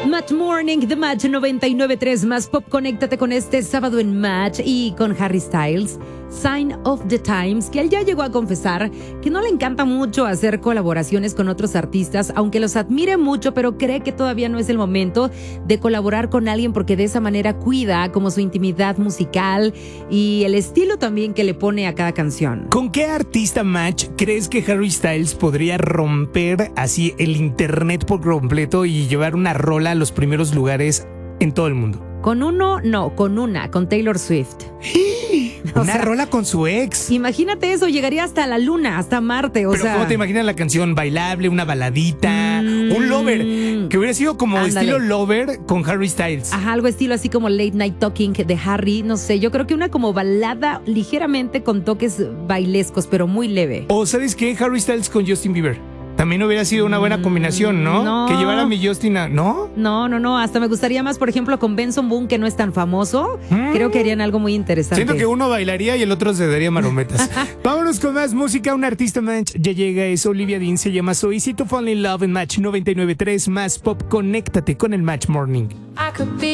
Match Morning, The Match 99.3 más Pop. Conéctate con este sábado en Match y con Harry Styles, Sign of the Times, que él ya llegó a confesar que no le encanta mucho hacer colaboraciones con otros artistas, aunque los admire mucho, pero cree que todavía no es el momento de colaborar con alguien porque de esa manera cuida como su intimidad musical y el estilo también que le pone a cada canción. ¿Con qué artista, Match, crees que Harry Styles podría romper así el internet por completo y llevar una rola a los primeros lugares en todo el mundo? Con uno, no, con Taylor Swift. Una rola con su ex. Imagínate eso, llegaría hasta la luna, hasta Marte, Pero ¿cómo te imaginas la canción? Bailable, una baladita, un Lover, que hubiera sido como estilo Lover con Harry Styles. Ajá, algo estilo así como Late Night Talking de Harry, no sé, yo creo que una como balada ligeramente con toques bailescos, pero muy leve. O ¿sabes qué? Harry Styles con Justin Bieber. También hubiera sido una buena combinación, ¿no? No. Que llevara a mi Justin a... ¿No? No, hasta me gustaría más, por ejemplo, con Benson Boone, que no es tan famoso. Creo que harían algo muy interesante. Siento que uno bailaría y el otro se daría marometas. Vámonos con más música. Un artista Match ya llega, es Olivia Dean, se llama So Easy to Fall in Love en Match 99.3 más Pop. Conéctate con el Match Morning.